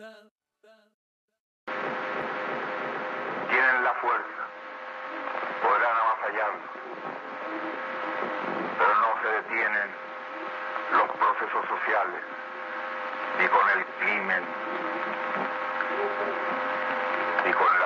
Tienen la fuerza, podrán avasallarnos, pero no se detienen los procesos sociales, ni con el crimen, ni con